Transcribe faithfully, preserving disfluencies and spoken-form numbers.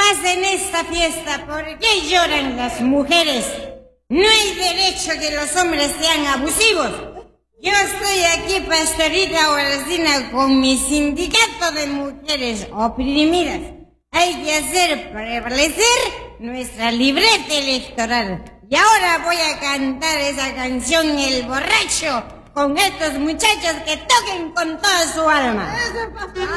más en esta fiesta. ¿Por qué lloran las mujeres? No hay derecho que los hombres sean abusivos. Yo estoy aquí, Pastorita Guaracina, con mi sindicato de mujeres oprimidas. Hay que hacer prevalecer nuestra libreta electoral. Y ahora voy a cantar esa canción, El Borracho, con estos muchachos que toquen con toda su alma.